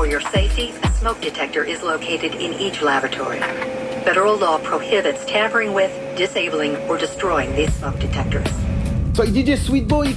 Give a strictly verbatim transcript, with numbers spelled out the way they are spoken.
For your safety, a smoke detector is located in each laboratory. Federal law prohibits tampering with, disabling, or destroying these smoke detectors. Słuchaj, D J Sweet Boy